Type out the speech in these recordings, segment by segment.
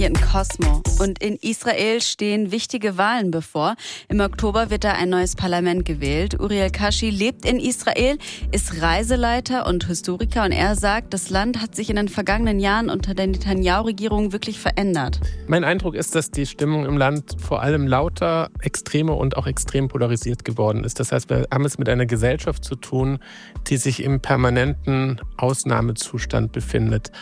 Hier in Cosmo. Und in Israel stehen wichtige Wahlen bevor. Im Oktober wird da ein neues Parlament gewählt. Uriel Kashi lebt in Israel, ist Reiseleiter und Historiker. Und er sagt, das Land hat sich in den vergangenen Jahren unter der Netanyahu-Regierung wirklich verändert. Mein Eindruck ist, dass die Stimmung im Land vor allem lauter, extremer und auch extrem polarisiert geworden ist. Das heißt, wir haben es mit einer Gesellschaft zu tun, die sich im permanenten Ausnahmezustand befindet.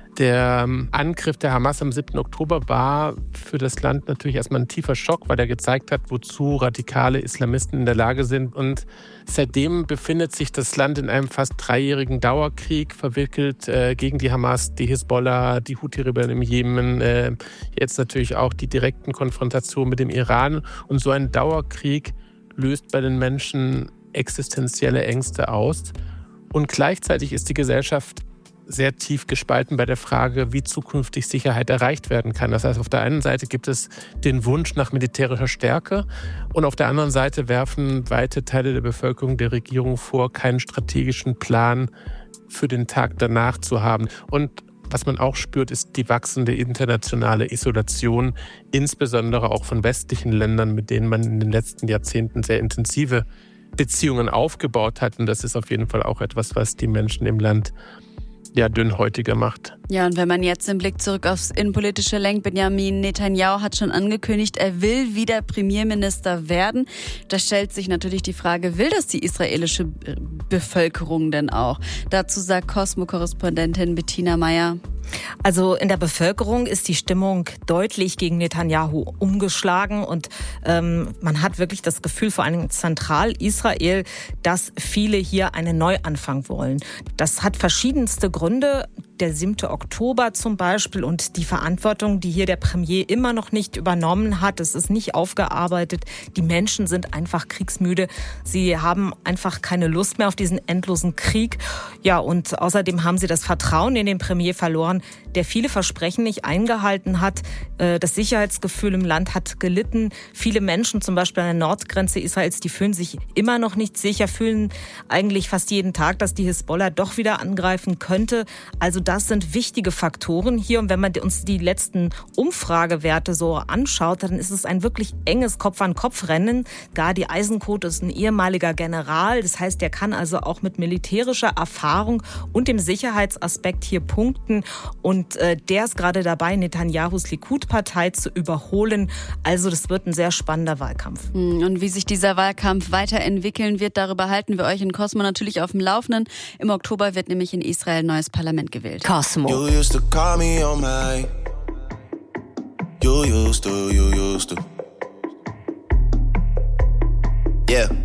Der Angriff der Hamas am 7. Oktober war für das Land natürlich erstmal ein tiefer Schock, weil er gezeigt hat, wozu radikale Islamisten in der Lage sind. Und seitdem befindet sich das Land in einem fast 3-jährigen Dauerkrieg, verwickelt gegen die Hamas, die Hisbollah, die Houthi-Rebellen im Jemen, jetzt natürlich auch die direkten Konfrontationen mit dem Iran. Und so ein Dauerkrieg löst bei den Menschen existenzielle Ängste aus. Und gleichzeitig ist die Gesellschaft sehr tief gespalten bei der Frage, wie zukünftig Sicherheit erreicht werden kann. Das heißt, auf der einen Seite gibt es den Wunsch nach militärischer Stärke und auf der anderen Seite werfen weite Teile der Bevölkerung der Regierung vor, keinen strategischen Plan für den Tag danach zu haben. Und was man auch spürt, ist die wachsende internationale Isolation, insbesondere auch von westlichen Ländern, mit denen man in den letzten Jahrzehnten sehr intensive Beziehungen aufgebaut hat. Und das ist auf jeden Fall auch etwas, was die Menschen im Land dünnhäutiger macht. Ja, und wenn man jetzt den Blick zurück aufs innenpolitische lenkt, Benjamin Netanyahu hat schon angekündigt, er will wieder Premierminister werden. Da stellt sich natürlich die Frage, will das die israelische Bevölkerung denn auch? Dazu sagt Cosmo-Korrespondentin Bettina Meyer. Also in der Bevölkerung ist die Stimmung deutlich gegen Netanyahu umgeschlagen und man hat wirklich das Gefühl, vor allem in Zentral-Israel, dass viele hier einen Neuanfang wollen. Das hat verschiedenste Gründe. Der 7. Oktober zum Beispiel und die Verantwortung, die hier der Premier immer noch nicht übernommen hat. Es ist nicht aufgearbeitet. Die Menschen sind einfach kriegsmüde. Sie haben einfach keine Lust mehr auf diesen endlosen Krieg. Ja, und außerdem haben sie das Vertrauen in den Premier verloren, der viele Versprechen nicht eingehalten hat. Das Sicherheitsgefühl im Land hat gelitten. Viele Menschen, zum Beispiel an der Nordgrenze Israels, die fühlen sich immer noch nicht sicher, fühlen eigentlich fast jeden Tag, dass die Hisbollah doch wieder angreifen könnte. Also das sind wichtige Faktoren hier. Und wenn man uns die letzten Umfragewerte so anschaut, dann ist es ein wirklich enges Kopf-an-Kopf-Rennen. Gadi Eisenkot ist ein ehemaliger General. Das heißt, der kann also auch mit militärischer Erfahrung und dem Sicherheitsaspekt hier punkten. Und der ist gerade dabei, Netanyahus Likud-Partei zu überholen. Also das wird ein sehr spannender Wahlkampf. Und wie sich dieser Wahlkampf weiterentwickeln wird, darüber halten wir euch in Cosmo natürlich auf dem Laufenden. Im Oktober wird nämlich in Israel ein neues Parlament gewählt. Cosmo. You used to call me on my. You used to. Yeah.